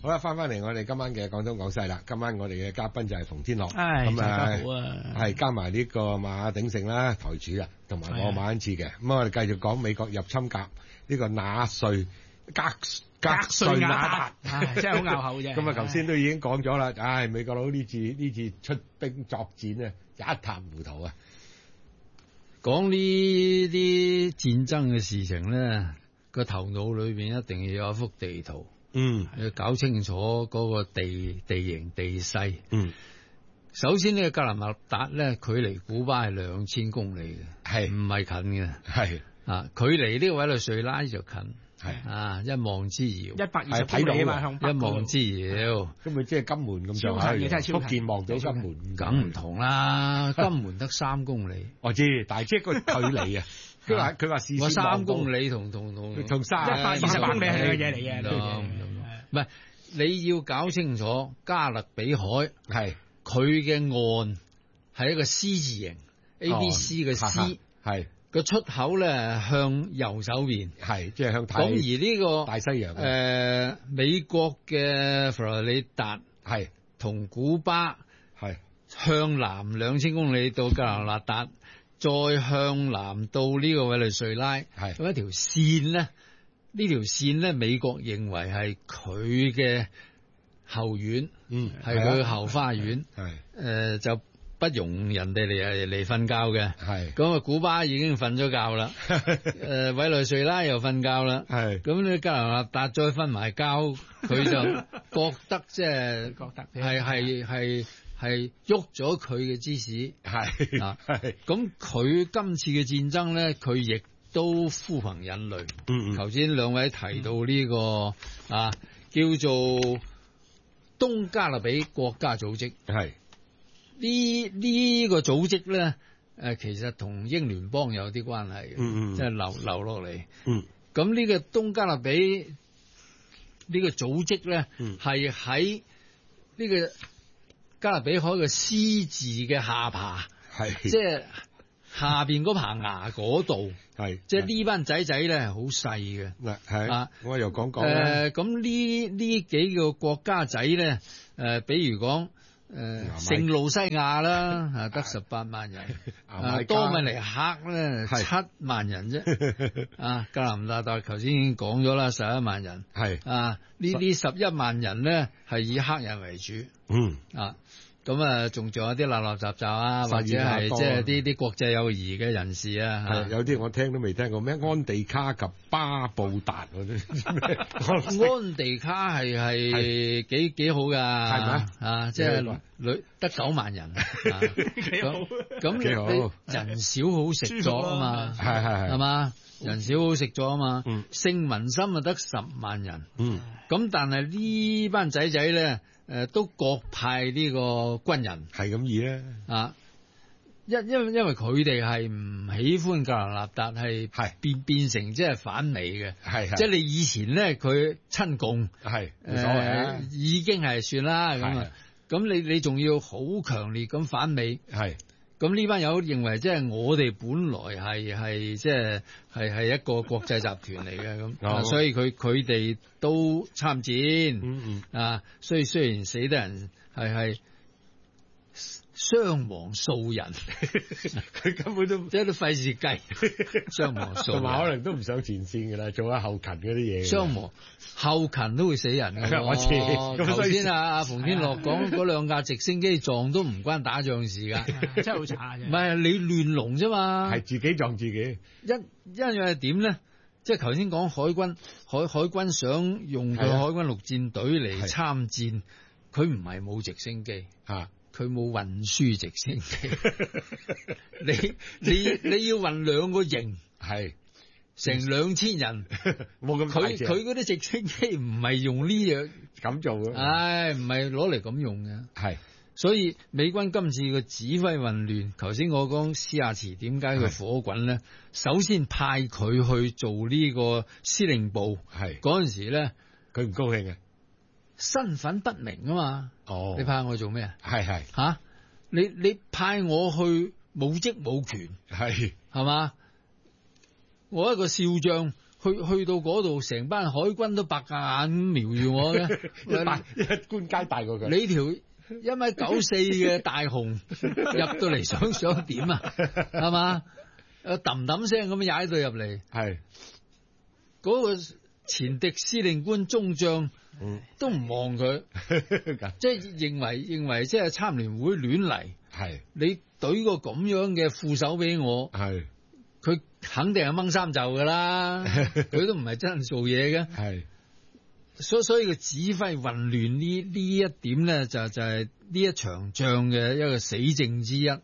好啦，翻嚟我哋今晚嘅廣東廣西啦。今晚我哋嘅嘉賓就係馮天樂， 大家好啊， 係加埋呢個馬鼎盛啦，台主啊，同埋我馬恩賜嘅。咁我哋繼續講美國入侵甲呢個納粹格瑞亞達， 真係好拗口啫。 咁啊，頭先都已經講咗啦。美國佬呢次出兵作戰啊，一塌糊塗啊！ 講呢啲戰爭嘅事情咧，個頭腦裏邊一定要有一幅地圖，要搞清楚嗰個地形地勢。首先呢個格蘭納達咧，距離古巴係2000公里嘅，係唔係近嘅？係啊，距離呢個委內瑞拉就近。係啊，一望之遙 ，120公里嘛，向北一望之遙， 咁咪即係金門咁上下，福建望到金門， 梗唔同啦。金門得3公里， 我知，但係即係個距離啊。佢話視線 3公里同 120公里係兩樣嘢嚟嘅， 唔係你要搞清楚加勒比海係佢嘅岸係一個 C 字形 ，ABC 嘅 C 係。個出口咧向右手邊，係即係向太。咁而呢個大西洋，美國嘅佛羅里達係同古巴係向南2000公里到格蘭納達，再向南到呢個委內瑞拉，係咁一條線咧。呢條線咧，美國認為係佢嘅後院，係佢嘅後花園，係就。不容人哋嚟瞓覺嘅，係咁啊！古巴已經瞓咗覺啦，委內瑞拉又瞓覺啦，係咁你格蘭納達再瞓埋覺，佢就覺得即係係喐咗佢嘅芝士，係啊，咁佢今次嘅戰爭咧，佢亦都呼朋引類。頭先兩位提到呢個叫做東加勒比國家組織，係。呢個組織咧，其實同英聯邦有啲關係嘅，即係流落嚟。咁呢個東加勒比呢個組織咧，係喺呢個加勒比海嘅 C 字嘅下巴，係即係下邊嗰棚牙嗰度，係即係呢班仔仔咧係好細嘅。嗱係啊，我又講咁呢幾個國家仔咧，比如講。聖路西亞啦，得18萬人，多米尼克咧7萬人啫，格蘭納達頭先已經講咗啦，11萬人，係呢啲11萬人咧係以黑人為主，咁仲有啲垃垃雜雜啊，或者係即係啲國際友誼嘅人士啊， 有啲我聽都未聽過咩安地卡及巴布達嗰啲，安地卡係幾好噶，係咪即係得9萬人， 幾好， 咁你人少好食咗啊嘛，係嘛，人少好食咗啊嘛，聖文森啊得10萬人，咁但係呢班仔仔咧。都各派呢個軍人係咁意咧因為佢哋係唔喜歡格蘭納達係變成即係反美嘅，係即係你以前咧佢親共係冇所謂已經係算啦咁啊，咁你仲要好強烈咁反美係。咁呢班友認為即係我哋本來係即係一個國際集團嚟嘅咁，所以佢哋都參戰，所以雖然死得人係傷亡數人， 佢根本都即係都費事計傷亡數人， 同埋可能都唔上前線㗎啦，做下後勤嗰啲嘢。 傷亡後勤都會死人嘅。 我知。 頭先阿馮天樂講嗰兩架直升機撞都唔關打仗事㗎， 真係好慘嘅。 唔係你亂龍啫嘛， 係自己撞自己。 一樣係點咧？即係頭先講海軍想用佢海軍陸戰隊嚟參戰，佢唔係冇直升機佢冇運輸直升機，你要運2個營，係成2000人， 冇咁大隻。 佢嗰啲直升機唔係用呢樣咁做嘅， 唔係攞嚟咁用嘅，係。所以美軍今次嘅指揮混亂，頭先我講斯亞茨點解佢火滾咧？首先派佢去做呢個司令部，係嗰陣時咧， 佢唔高興嘅。 身份不明啊嘛，你派我做咩啊？ 係吓，你派我去冇職冇權，係嘛？我一個少將， 去到嗰度，成班海軍都白眼瞄住我嘅， 一官階大過佢。 你條1.94米嘅大雄入到嚟想點啊？係嘛？揼揼聲咁踩到入嚟， 係嗰個前敵司令官中將都唔望佢，即係認為即係參聯會亂嚟。 係你懟個咁樣嘅副手俾我， 係佢肯定係掹衫袖噶啦，佢都唔係真係做嘢嘅。 係所以個指揮混亂呢一點咧，就係呢一場仗嘅一個死症之一。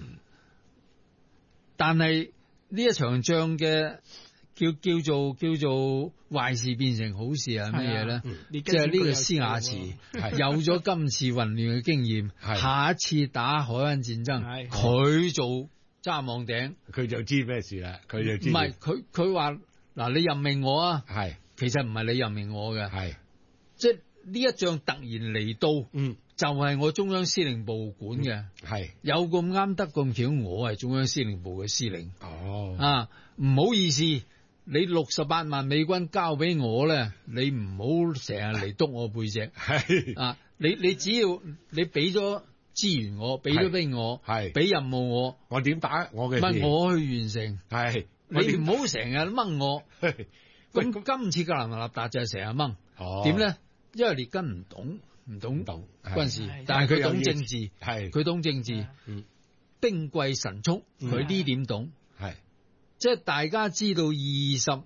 但係呢一場仗嘅叫做壞事變成好事係乜嘢咧？即係呢個施雅慈有咗今次混亂嘅經驗，下一次打海灣戰爭，佢做揸網頂， 佢就知咩事啦。佢就知。 唔係佢話嗱，你任命我啊， 係其實唔係你任命我嘅， 係即係呢一仗突然嚟到，就係我中央司令部管嘅， 係有咁啱得咁巧，我係中央司令部嘅司令。唔好意思，你68萬美軍交俾我咧，你唔好成日嚟督我背脊。係你只要你俾咗資源我，俾咗兵我，係俾任務我點打我嘅事，我去完成。係你唔好成日掹我。咁今次格蘭納達就係成日掹。點咧？因為列根唔懂軍事，但係佢懂政治，佢懂政治，兵貴神速，佢呢點懂，即係大家知道25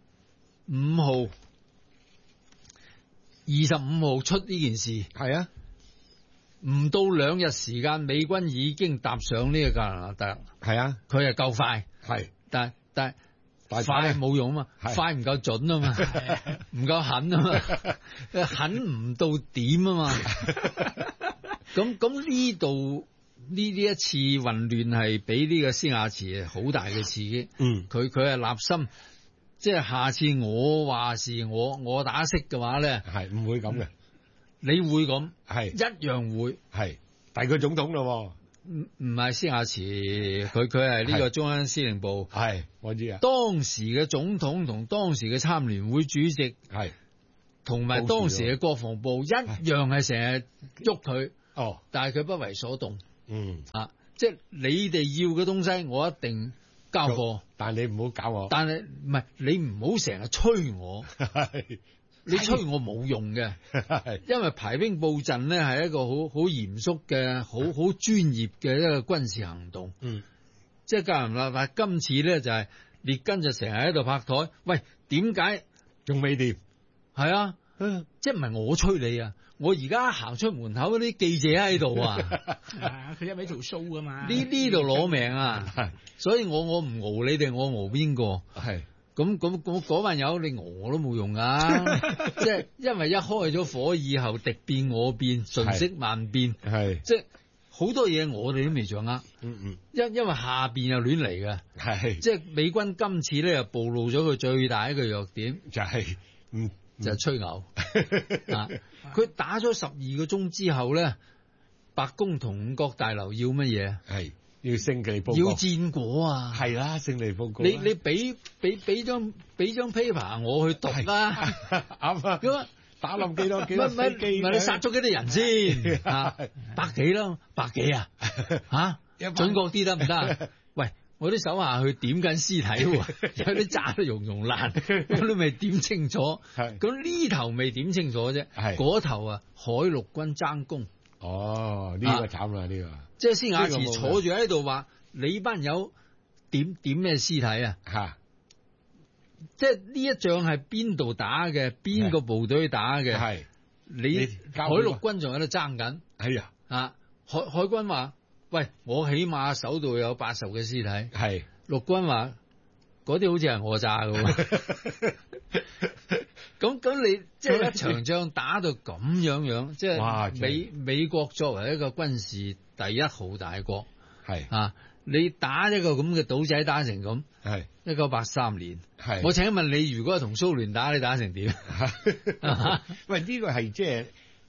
號出呢件事，唔到2日時間，美軍已經踏上呢個格蘭納達，佢係夠快，但快冇用啊嘛，快唔夠準啊嘛，唔夠狠啊嘛，狠唔到點啊嘛。咁呢度呢一次混亂係俾呢個施雅慈好大嘅刺激。佢係立心，即係下次我話是我打識嘅話咧，係唔會咁嘅。你會咁係一樣會係，但係佢總統咯。唔係施雅慈，佢係呢個中央司令部，係我知啊。當時嘅總統同當時嘅參聯會主席係，同埋當時嘅國防部一樣係成日喐佢，但係佢不為所動。即係你哋要嘅東西，我一定交貨，但係你唔好搞我。但係唔係你唔好成日催我。你催我冇用嘅，因為排兵布陣咧係一個好嚴肅嘅、好專業嘅一個軍事行動。即係格蘭納達今次咧就係列根就成日喺度拍台，喂，點解仲未掂？係啊，即係唔係我催你啊？我而家行出門口嗰啲記者喺度啊， 佢一味做 show 噶嘛， 呢度攞命啊！所以我唔熬你哋，我熬邊個？係。咁嗰班友你我都冇用噶，即係因為一開咗火以後，敵變我變，瞬息萬變，係即係好多嘢我哋都未掌握。因為下邊又亂嚟嘅，係即係美軍今次咧又暴露咗佢最大一個弱點，就係吹牛啊！佢打咗12個鐘之後咧，白宮同五角大樓要乜嘢？係。要勝利報告，要戰果啊！係啦，勝利報告。你俾張 paper 我去讀啦，啱啊！咁打冧幾多飛機？唔係你殺咗幾多人先？百幾啦，百幾啊？嚇，準確啲得唔得？喂，我啲手下去點緊屍體喎，有啲炸得溶爛，我都未點清楚。咁呢頭未點清楚啫，嗰頭啊，海陸軍爭功。哦，呢個慘啦，呢個。即係施雅慈坐住喺度話：你班友點咩屍體啊？嚇！即係呢一仗係邊度打嘅？邊個部隊打嘅？係你海陸軍仲喺度爭緊。係啊！啊海軍話：喂，我起碼手度有80嘅屍體。係陸軍話：嗰啲好似係我炸嘅。咁你即係一場仗打到咁樣，即係美國作為一個軍事第一號大國，係啊，你打一個咁嘅島仔打成咁，係1983年，係我請問你，如果係同蘇聯打，你打成點？喂，呢個係即係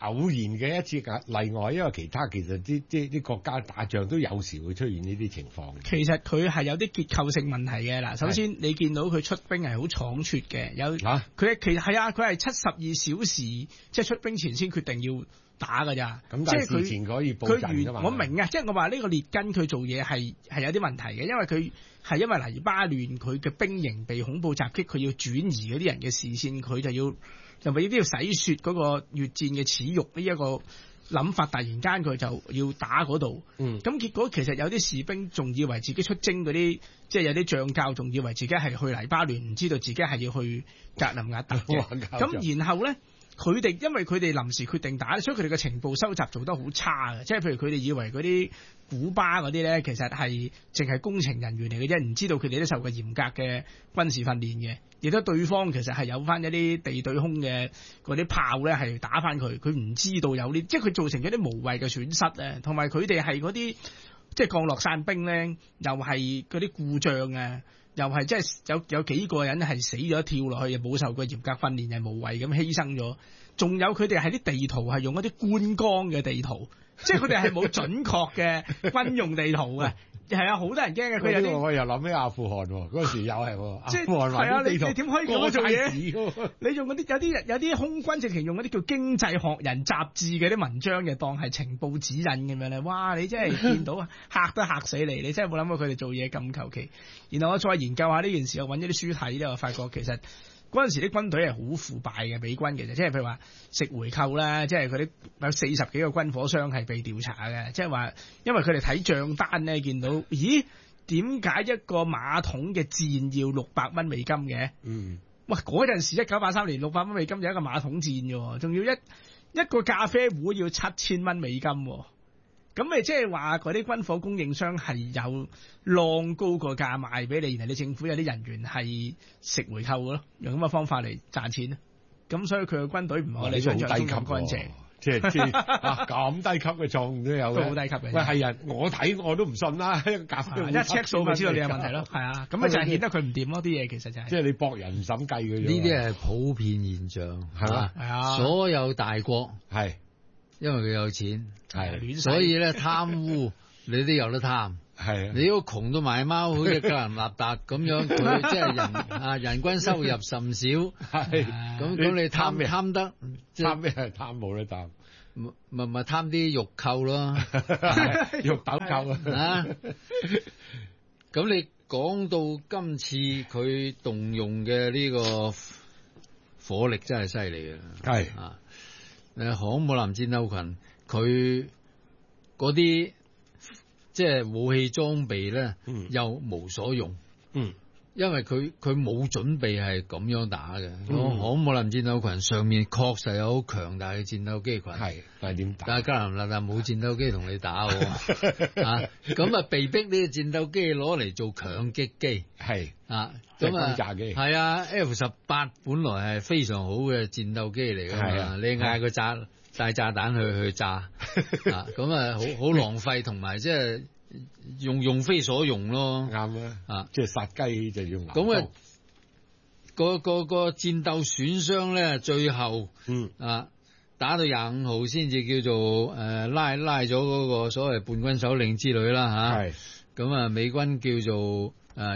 偶然嘅一次例外，因為其他其實啲國家打仗都有時會出現呢啲情況。 其實佢係有啲結構性問題嘅嗱，首先你見到佢出兵係好倉促嘅，佢其實係啊，佢係72小時即係出兵前先決定要打㗎咋， 咁但係事前可以佈陣㗎嘛。 我明啊，即係我話呢個列根佢做嘢係有啲問題嘅，因為佢係因為黎巴嫩佢嘅兵營被恐怖襲擊，佢要轉移嗰啲人嘅視線，佢就為呢啲要洗雪嗰個越戰嘅恥辱呢一個諗法，突然間佢就要打嗰度。咁結果其實有啲士兵仲以為自己出征嗰啲，即係有啲將校仲以為自己係去黎巴嫩，唔知道自己係要去格林瓦特嘅。咁然後咧，佢哋因為佢哋臨時決定打，所以佢哋嘅情報收集做得好差嘅。即係譬如佢哋以為嗰啲古巴嗰啲咧，其實係淨係工程人員嚟嘅啫，唔知道佢哋都受過嚴格嘅軍事訓練嘅。亦都對方其實係有翻一啲地對空嘅嗰啲炮咧，係打翻佢。佢唔知道有呢，即係佢造成咗啲無謂嘅損失啊。同埋佢哋係嗰啲即係降落傘兵咧，又係嗰啲故障啊，又係即係有幾個人係死咗跳落去，又冇受過嚴格訓練，係無謂咁犧牲咗。仲有佢哋係啲地圖係用一啲觀光嘅地圖，即係佢哋係冇準確嘅軍用地圖嘅。係啊，好多人驚嘅。佢有啲， 我又諗起阿富汗喎，嗰時又係即係係啊，你點可以咁做嘢？你用嗰啲有啲空軍直情用嗰啲叫經濟學人雜誌嘅啲文章嘅，當係情報指引咁樣咧。哇！你真係見到嚇都嚇死你！你真係冇諗過佢哋做嘢咁求其。然後我再研究下呢件事，我揾咗啲書睇咧，我發覺其實嗰陣時啲軍隊係好腐敗嘅，美軍其實即係譬如話食回扣啦，即係佢啲有40幾個軍火商係被調查嘅，即係話因為佢哋睇帳單咧，見到咦點解一個馬桶嘅箭要600蚊美金嘅？哇！嗰陣時1983年600蚊美金就一個馬桶箭嘅，仲要一個咖啡壺要7000蚊美金。咁咪即係話嗰啲軍火供應商係有浪高個價賣俾你，然後你政府有啲人員係食回扣嘅咯，用咁嘅方法嚟賺錢。咁所以佢嘅軍隊唔可以想象中咁乾淨， 即係咁低級嘅狀況都有嘅， 都好低級嘅。 喂，係啊，我睇我都唔信啦，一個 check 數咪知道你有問題咯。係啊，咁咪就係顯得佢唔掂咯，啲嘢其實就係。 即係你博人唔審計嘅啫。 呢啲係普遍現象，係嘛？ 係啊， 所有大國係。 因為佢有錢， 係， 所以咧貪污你都有得貪， 係。你都窮到賣貓，好似格林納達咁樣，佢即係人均收入甚少， 係。 咁你貪得， 貪咩？貪冇得貪， 咪貪啲肉扣咯， 肉豆扣啊！咁你講到今次佢動用嘅呢個火力真係犀利嘅， 係啊！航空母艦戰鬥群佢嗰啲即係武器裝備咧，又無所用，因為佢冇準備係咁樣打嘅。航空母艦戰鬥群上面確實有好強大嘅戰鬥機群， 係，但係點打？ 但係格林納達冇戰鬥機同你打喎，啊，咁啊被逼呢個戰鬥機攞嚟做強擊機， 係啊， 咁啊炸機， 係啊 F-18本來係非常好嘅戰鬥機嚟㗎嘛，你嗌佢帶炸彈去炸，啊，咁啊好浪費，同埋即係用非所用咯， 啱啦， 啊， 即係殺雞就用牛刀。 咁啊，個戰鬥損傷咧，最後啊打到25號先至叫做拉咗嗰個所謂叛軍首領之類啦嚇，係咁啊，美軍叫做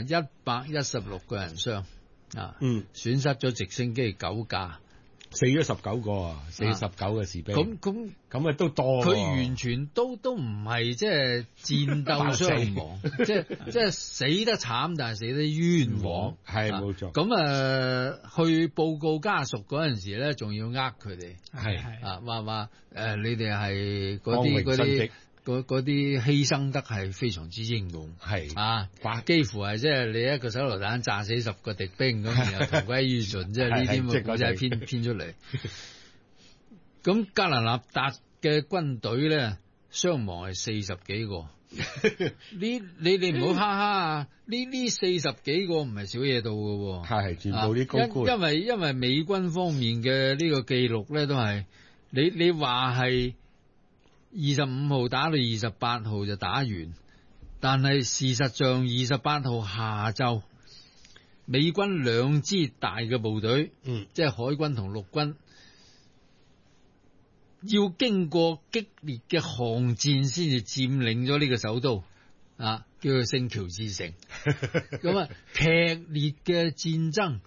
116個人傷啊，損失咗直升機9架。 死咗19個啊，49個士兵。咁啊都多。 佢完全都唔係即係戰鬥傷亡，即係死得慘，但係死得冤枉。 係冇錯。 咁去報告家屬嗰陣時咧，仲要佢哋。 係啊，話你哋係嗰啲犧牲得係非常之英勇， 係啊，幾乎係即係你一個手榴彈炸死10個敵兵咁，然後同歸於盡，即係呢啲咁嘅真係編出嚟。咁格林納達嘅軍隊咧，傷亡係40幾個。你唔好哈哈啊！呢40幾個唔係少嘢到嘅， 係全部啲高官。 因為美軍方面嘅呢個記錄咧，都係你話係。25號打到28號就打完，但係事實上28號下晝，美軍2支大嘅部隊，即係海軍同陸軍要經過激烈嘅巷戰先至佔領咗呢個首都啊，叫做聖喬治城。咁啊，劇烈嘅戰爭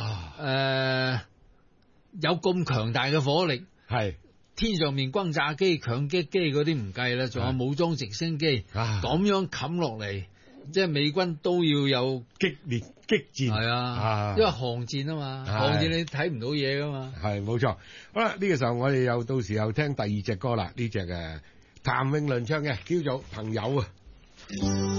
有咁強大嘅火力， 係天上面轟炸機、強擊機嗰啲唔計啦，仲有武裝直升機，咁樣冚落嚟，即係美軍都要有激烈激戰， 係啊，因為巷戰啊嘛，巷戰你睇唔到嘢噶嘛， 係冇錯。好啦，呢個時候我哋又到時候聽第二隻歌啦，呢隻譚詠麟唱嘅叫做《朋友》啊。